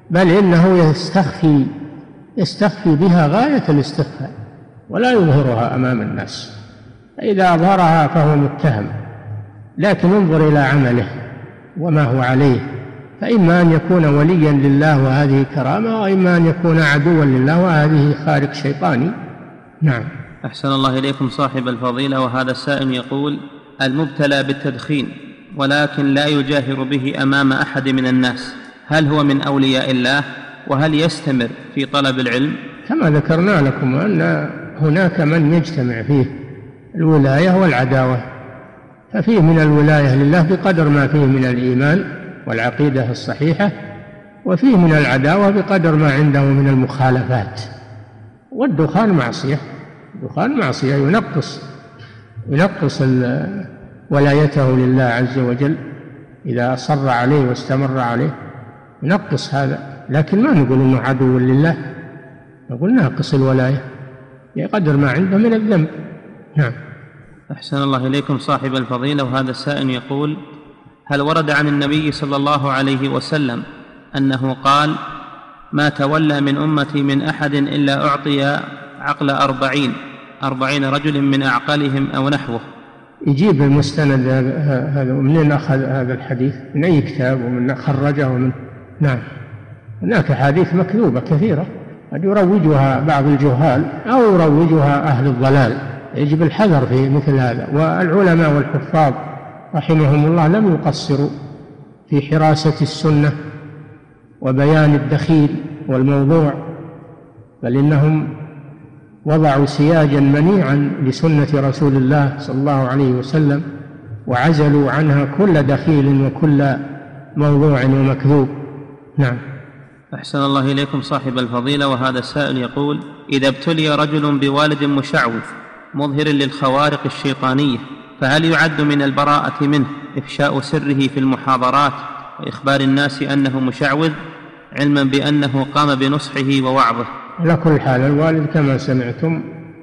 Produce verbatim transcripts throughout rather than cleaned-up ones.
بل إنه يستخفي يستخفي بها غاية الاستخفاء ولا يظهرها أمام الناس، فإذا أظهرها فهو متهم. لكن انظر إلى عمله وما هو عليه، فإما أن يكون وليا لله وهذه كرامة، وإما أن يكون عدوا لله وهذه خارق شيطاني. نعم. أحسن الله إليكم صاحب الفضيلة. وهذا السائل يقول: المبتلى بالتدخين ولكن لا يجاهر به أمام أحد من الناس، هل هو من أولياء الله؟ وهل يستمر في طلب العلم؟ كما ذكرنا لكم أن هناك من يجتمع فيه الولاية والعداوة، ففيه من الولاية لله بقدر ما فيه من الإيمان والعقيدة الصحيحة، وفيه من العداوة بقدر ما عنده من المخالفات. والدخان معصية، الدخان معصية ينقص ينقص ولايته لله عز وجل إذا أصر عليه واستمر عليه، ينقص هذا. لكن ما نقول إنه عدو لله، نقول ناقص الولاية بقدر ما عنده من الذنب. نعم. أحسن الله إليكم صاحب الفضيلة. وهذا السائل يقول: هل ورد عن النبي صلى الله عليه وسلم أنه قال: ما تولى من أمتي من أحد إلا أعطي عقل أربعين أربعين رجل من أعقالهم أو نحوه؟ يجيب المستند هذا ومن أخذ هذا الحديث، من أي كتاب ومن خرجه ومن. نعم. هناك حديث مكذوبة كثيرة قد يروجها بعض الجهال أو يروجها أهل الضلال، يجب الحذر في مثل هذا. والعلماء والحفاظ رحمهم الله لم يقصروا في حراسة السنة وبيان الدخيل والموضوع، بل إنهم وضعوا سياجا منيعا لسنة رسول الله صلى الله عليه وسلم، وعزلوا عنها كل دخيل وكل موضوع ومكذوب. نعم. أحسن الله إليكم صاحب الفضيلة. وهذا السائل يقول: إذا ابتلي رجل بوالد مشعوذ مظهر للخوارق الشيطانية، فهل يعد من البراءة منه إفشاء سره في المحاضرات وإخبار الناس أنه مشعوذ، علما بأنه قام بنصحه ووعظه؟ على كل حال الوالد كما سمعتم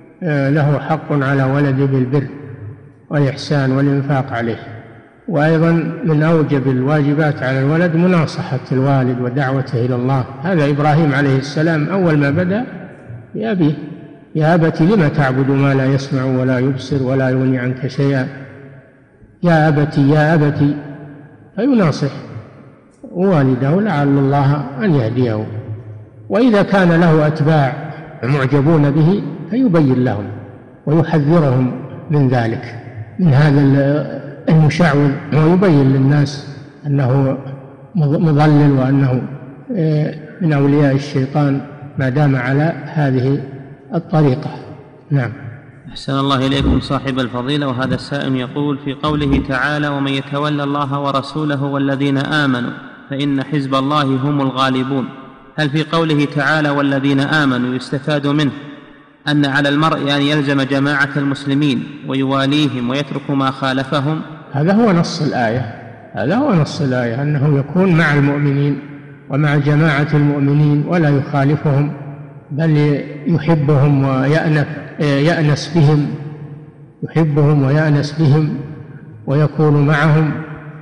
له حق على ولده بالبر والإحسان والإنفاق عليه، وأيضا من أوجب الواجبات على الولد مناصحة الوالد ودعوته إلى الله. هذا إبراهيم عليه السلام أول ما بدأ بأبيه: يا أبت لم تعبد ما لا يسمع ولا يبصر ولا يغني عنك شيئا، يا أبت يا أبت، فيناصح والده لعل الله أن يهديه. وإذا كان له أتباع معجبون به فيبين لهم ويحذرهم من ذلك، من هذا المشعوذ، ويبين للناس أنه مضلل وأنه من أولياء الشيطان ما دام على هذه الطريقة. نعم. أحسن الله إليكم صاحب الفضيلة. وهذا السائل يقول: في قوله تعالى: ومن يتولى الله ورسوله والذين آمنوا فإن حزب الله هم الغالبون، هل في قوله تعالى والذين آمنوا يستفاد منه أن على المرء أن يلزم جماعة المسلمين ويواليهم ويترك ما خالفهم؟ هذا هو نص الآية، هذا هو نص الآية، أنه يكون مع المؤمنين ومع جماعة المؤمنين ولا يخالفهم، بل يحبهم ويأنس بهم، يحبهم ويأنس بهم ويكون معهم.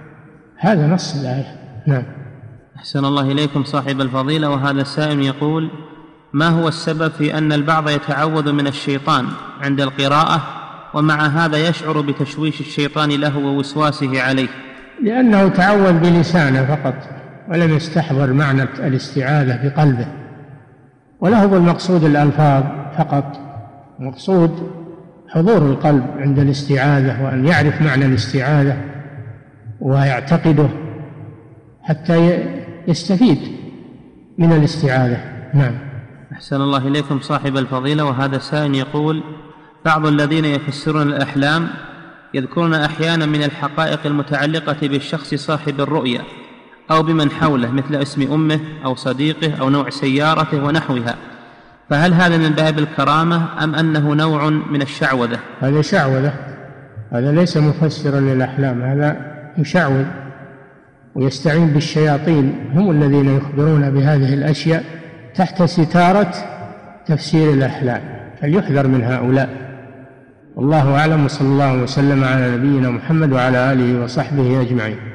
هذا نص الآية. نعم. أحسن الله إليكم صاحب الفضيلة. وهذا السائل يقول: ما هو السبب في أن البعض يتعوذ من الشيطان عند القراءة ومع هذا يشعر بتشويش الشيطان له ووسواسه عليه؟ لأنه تعوذ بلسانه فقط ولم يستحضر معنى الاستعاذة بقلبه، وله المقصود الألفاظ فقط، مقصود حضور القلب عند الاستعاذة، وأن يعرف معنى الاستعاذة ويعتقده حتى يستفيد من الاستعاذة. نعم. أحسن الله إليكم صاحب الفضيلة. وهذا سائل يقول: بعض الذين يفسرون الأحلام يذكرون أحيانا من الحقائق المتعلقة بالشخص صاحب الرؤيا أو بمن حوله، مثل اسم أمه أو صديقه أو نوع سيارته ونحوها، فهل هذا من باب الكرامة أم أنه نوع من الشعوذة؟ هذا شعوذة، هذا ليس مفسرا للأحلام، هذا مشعوذ ويستعين بالشياطين، هم الذين يخبرون بهذه الأشياء تحت ستارة تفسير الأحلام، فليحذر من هؤلاء. والله أعلم، وصلى الله وسلم على نبينا محمد وعلى آله وصحبه أجمعين.